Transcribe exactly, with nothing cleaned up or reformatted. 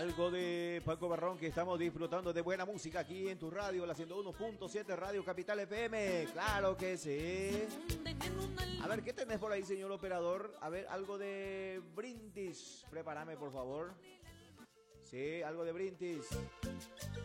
Algo de Paco Barrón, que estamos disfrutando de buena música aquí en tu radio, la ciento uno punto siete Radio Capital F M. Claro que sí. A ver, ¿qué tenés por ahí, señor operador? A ver, algo de Brindis. Prepárame, por favor. Sí, algo de Brindis.